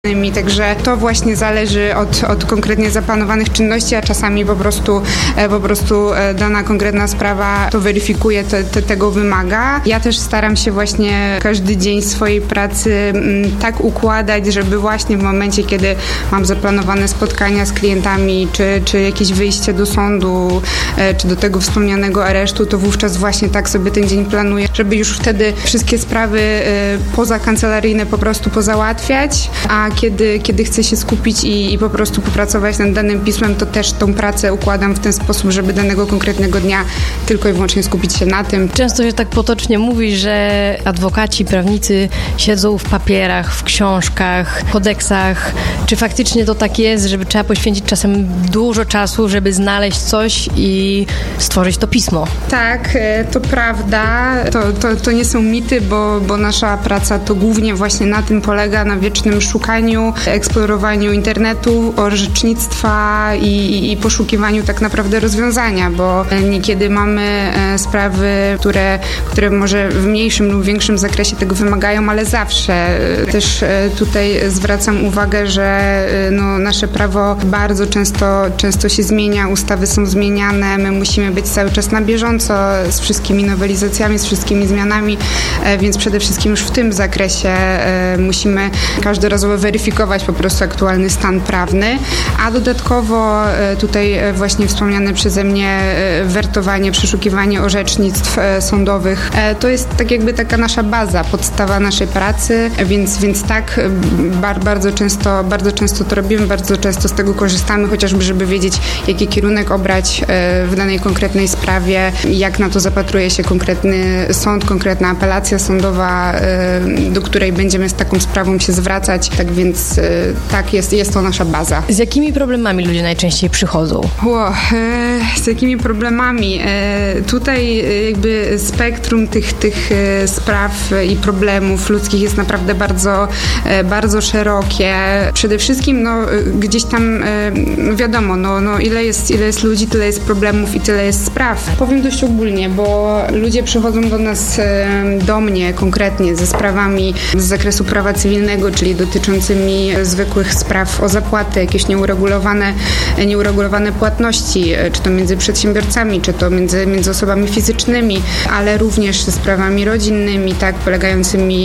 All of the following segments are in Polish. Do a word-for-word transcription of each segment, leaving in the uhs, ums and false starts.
Także to właśnie zależy od, od konkretnie zaplanowanych czynności, a czasami po prostu, po prostu dana konkretna sprawa to weryfikuje, te, te, tego wymaga. Ja też staram się właśnie każdy dzień swojej pracy m, tak układać, żeby właśnie w momencie, kiedy mam zaplanowane spotkania z klientami, czy, czy jakieś wyjście do sądu, e, czy do tego wspomnianego aresztu, to wówczas właśnie tak sobie ten dzień planuję, żeby już wtedy wszystkie sprawy e, pozakancelaryjne po prostu pozałatwiać, a kiedy, kiedy chcę się skupić i, i po prostu popracować nad danym pismem, to też tą pracę układam w ten sposób, żeby danego konkretnego dnia tylko i wyłącznie skupić się na tym. Często się tak potocznie mówi, że adwokaci, prawnicy siedzą w papierach, w książkach, kodeksach. Czy faktycznie to tak jest, żeby trzeba poświęcić czasem dużo czasu, żeby znaleźć coś i stworzyć to pismo? Tak, to prawda. To, to, to nie są mity, bo, bo nasza praca to głównie właśnie na tym polega, na wiecznym szukaniu, eksplorowaniu internetu, orzecznictwa i, i, i poszukiwaniu tak naprawdę rozwiązania, bo niekiedy mamy sprawy, które, które może w mniejszym lub większym zakresie tego wymagają, ale zawsze też tutaj zwracam uwagę, że no, nasze prawo bardzo często, często się zmienia, ustawy są zmieniane, my musimy być cały czas na bieżąco z wszystkimi nowelizacjami, z wszystkimi zmianami, więc przede wszystkim już w tym zakresie musimy każdorazowo weryfikować po prostu aktualny stan prawny, a dodatkowo tutaj właśnie wspomniane przeze mnie wertowanie, przeszukiwanie orzecznictw sądowych, to jest tak jakby taka nasza baza, podstawa naszej pracy, więc, więc tak bar, bardzo często, bardzo często to robimy, bardzo często z tego korzystamy, chociażby żeby wiedzieć, jaki kierunek obrać w danej konkretnej sprawie, jak na to zapatruje się konkretny sąd, konkretna apelacja sądowa, do której będziemy z taką sprawą się zwracać, tak więc tak, jest, jest to nasza baza. Z jakimi problemami ludzie najczęściej przychodzą? Ło, e, z jakimi problemami? E, tutaj jakby spektrum tych, tych spraw i problemów ludzkich jest naprawdę bardzo, bardzo szerokie. Przede wszystkim no, gdzieś tam wiadomo, no, no, ile jest, ile jest ludzi, tyle jest problemów i tyle jest spraw. Powiem dość ogólnie, bo ludzie przychodzą do nas, do mnie konkretnie ze sprawami z zakresu prawa cywilnego, czyli dotyczącymi zwykłych spraw o zapłaty, jakieś nieuregulowane, nieuregulowane płatności, czy to między przedsiębiorcami, czy to między, między osobami fizycznymi, ale również ze sprawami rodzinnymi, tak, polegającymi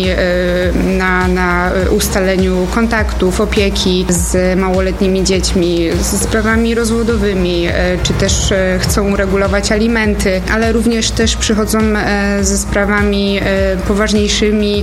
na, na ustaleniu kontaktów, opieki z małoletnimi dziećmi, ze sprawami rozwodowymi, czy też chcą uregulować alimenty, ale również też przychodzą ze sprawami poważniejszymi.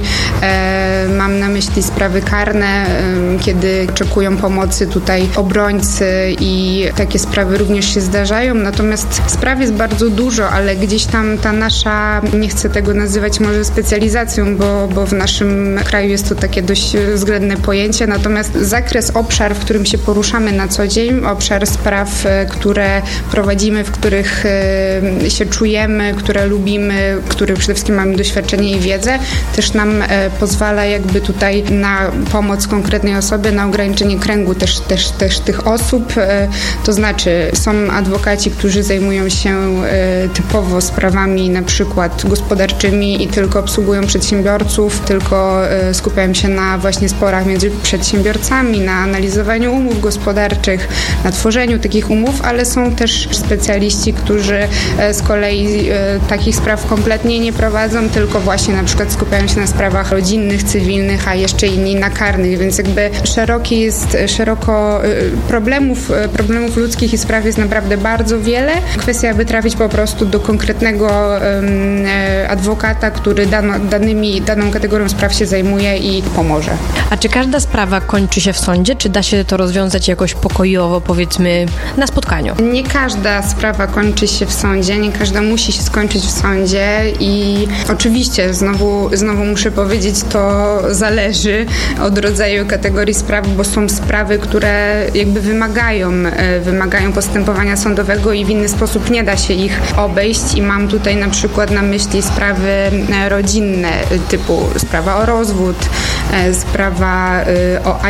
Mam na myśli sprawy karne, kiedy oczekują pomocy tutaj obrońcy i takie sprawy również się zdarzają. Natomiast spraw jest bardzo dużo, ale gdzieś tam ta nasza, nie chcę tego nazywać może specjalizacją, bo, bo w naszym kraju jest to takie dość względne pojęcie. Natomiast zakres, obszar, w którym się poruszamy na co dzień, obszar spraw, które prowadzimy, w których się czujemy, które lubimy, w których przede wszystkim mamy doświadczenie i wiedzę, też nam pozwala jakby tutaj na pomoc konkretnej osobie, na ograniczenie kręgu też, też, też tych osób. To znaczy są adwokaci, którzy zajmują się typowo sprawami na przykład gospodarczymi i tylko obsługują przedsiębiorców, tylko skupiają się na właśnie sporach między przedsiębiorcami, na analizowaniu umów gospodarczych, na tworzeniu takich umów, ale są też specjaliści, którzy z kolei takich spraw kompletnie nie prowadzą, tylko właśnie na przykład skupiają się na sprawach rodzinnych, cywilnych, a jeszcze inni na karnych, więc jakby szeroki jest, szeroko problemów, problemów ludzkich i spraw jest naprawdę bardzo wiele. Kwestia, aby trafić po prostu do konkretnego um, adwokata, który dano, danymi, daną kategorią spraw się zajmuje i pomoże. A czy każda sprawa kończy się w sądzie? Czy da się to rozwiązać jakoś pokojowo, powiedzmy, na spotkaniu? Nie każda sprawa kończy się w sądzie, nie każda musi się skończyć w sądzie i oczywiście, znowu, znowu muszę powiedzieć, to zależy od rodzaju kategorii spraw, bo są sprawy, które jakby wymagają, wymagają postępowania sądowego i w inny sposób nie da się ich obejść i mam tutaj na przykład na myśli sprawy rodzinne typu sprawa o rozwód, sprawa o alimenty,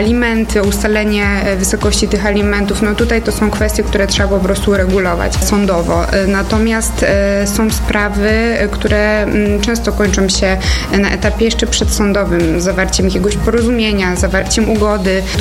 alimenty, ustalenie wysokości tych alimentów, no tutaj to są kwestie, które trzeba po prostu regulować sądowo. Natomiast są sprawy, które często kończą się na etapie jeszcze przedsądowym, zawarciem jakiegoś porozumienia, zawarciem ugody.